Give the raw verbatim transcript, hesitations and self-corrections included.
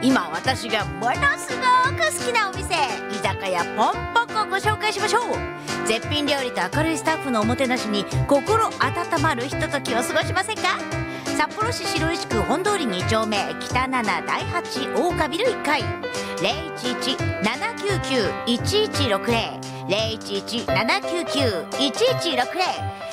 今私がものすごく好きなお店、居酒屋ポンポコをご紹介しましょう。絶品料理と明るいスタッフのおもてなしに心温まるひとときを過ごしませんか。札幌市白石区本通りに丁目北ななだいはち大岡ビルいっかい ゼロいちいち ななきゅうきゅう いちいちろくゼロ ゼロいちいち ななきゅうきゅう いちいちろくゼロ